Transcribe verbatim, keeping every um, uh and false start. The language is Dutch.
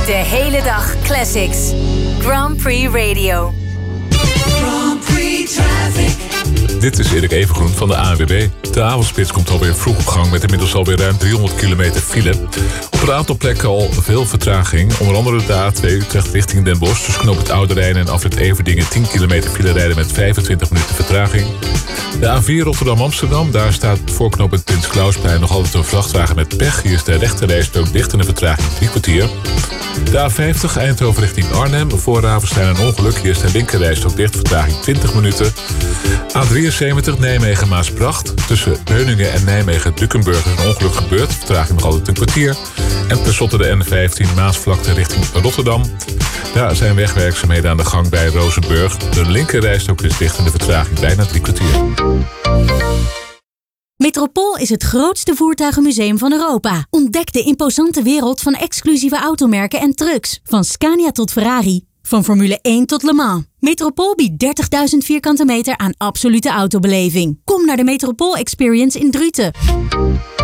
De hele dag classics. Grand Prix Radio. Grand Prix Traffic. Dit is Erik Evengroen van de A N W B. De avondspits komt alweer vroeg op gang met inmiddels alweer ruim driehonderd kilometer file. Op een aantal plekken al veel vertraging. Onder andere de A twee Utrecht richting Den Bosch. Dus knoop het Oude Rijn en afrit Everdingen tien kilometer file rijden met vijfentwintig minuten vertraging. De A vier Rotterdam-Amsterdam. Daar staat voor knooppunt Prins Klausplein nog altijd een vrachtwagen met pech. Hier is de rechterrijstrook dicht en de vertraging drie kwartier. De A vijftig Eindhoven richting Arnhem. Voor Ravenstein een ongeluk. Hier is de linkerrijstrook dicht, vertraging twintig minuten. A drieënzeventig Nijmegen-Maasbracht. Tussen Beuningen en Nijmegen-Dukenburg is een ongeluk gebeurd. Vertraging nog altijd een kwartier. En tenslotte de N vijftien Maasvlakte richting Rotterdam. Daar zijn wegwerkzaamheden aan de gang bij Rozenburg. De linkerrijstrook is dicht en de vertraging bijna drie kwartier. Metropool is het grootste voertuigenmuseum van Europa. Ontdek de imposante wereld van exclusieve automerken en trucks. Van Scania tot Ferrari. Van Formule één tot Le Mans. Metropool biedt dertigduizend vierkante meter aan absolute autobeleving. Kom naar de Metropool Experience in Druten.